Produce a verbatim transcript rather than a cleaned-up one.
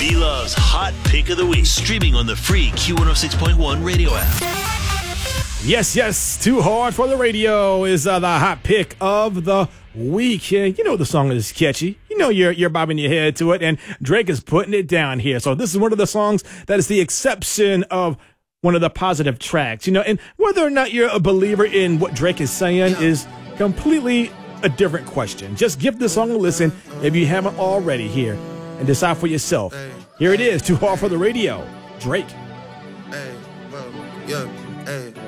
B-Love's Hot Pick of the Week, streaming on the free Q one oh six point one radio app. Yes, yes, Too Hard for the Radio is uh, the hot pick of the week. Yeah, you know the song is catchy. You know you're you're bobbing your head to it, and Drake is putting it down here. So this is one of the songs that is the exception of one of the positive tracks. You know, and whether or not you're a believer in what Drake is saying is completely a different question. Just give the song a listen if you haven't already here, and decide for yourself. Here it is, Too Hard for the Radio, Drake. Hey, well, yeah, hey.